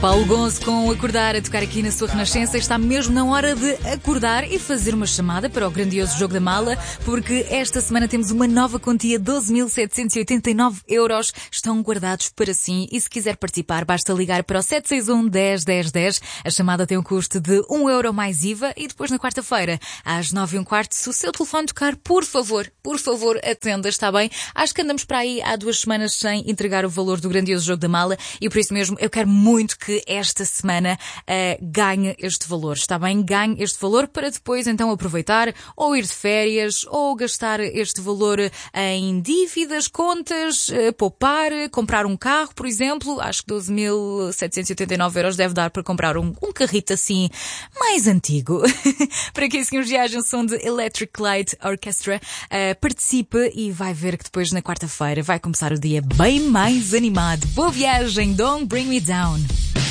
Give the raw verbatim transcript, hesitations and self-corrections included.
Paulo Gonço com o Acordar a tocar aqui na sua Renascença. Está mesmo na hora de acordar e fazer uma chamada para o grandioso Jogo da Mala, porque esta semana temos uma nova quantia, doze mil setecentos e oitenta e nove euros estão guardados para si, e se quiser participar basta ligar para o sete seis um, dez, dez, dez. A chamada tem um custo de um euro mais I V A e depois na quarta-feira às nove e um quarto, se o seu telefone tocar, por favor, por favor atenda, está bem? Acho que andamos para aí há duas semanas sem entregar o valor do grandioso Jogo da Mala e por isso mesmo eu quero muito que esta semana uh, ganhe este valor, está bem? Ganhe este valor para depois então aproveitar ou ir de férias ou gastar este valor em dívidas, contas, uh, poupar, comprar um carro, por exemplo. Acho que doze mil setecentos e oitenta e nove euros deve dar para comprar um, um carrito assim mais antigo. Para quem seguir viagem, som de Electric Light Orchestra, uh, participe e vai ver que depois na quarta-feira vai começar o dia bem mais animado. Boa viagem, Don't Bring Me Down.